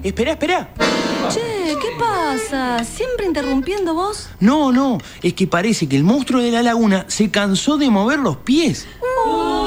Esperá. Che, ¿qué pasa? ¿Siempre interrumpiendo vos? No, es que parece que el monstruo de la laguna se cansó de mover los pies.